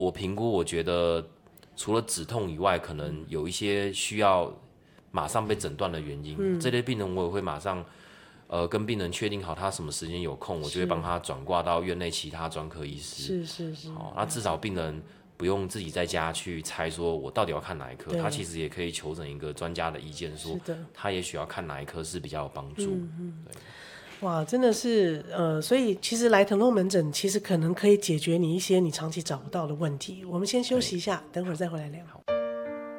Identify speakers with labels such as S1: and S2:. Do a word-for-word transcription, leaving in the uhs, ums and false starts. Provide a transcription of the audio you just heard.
S1: 我评估，我觉得除了止痛以外，可能有一些需要马上被诊断的原因。嗯、这类病人我也会马上呃跟病人确定好他什么时间有空，我就会帮他转挂到院内其他专科医师。
S2: 是是是。
S1: 哦，那至少病人不用自己在家去猜说我到底要看哪一科，他其实也可以求诊一个专家的意见，说他也许要看哪一科是比较有帮助。嗯嗯，对。
S2: 哇，真的是呃，所以其实来疼痛门诊，其实可能可以解决你一些你长期找不到的问题。我们先休息一下，等会儿再回来聊。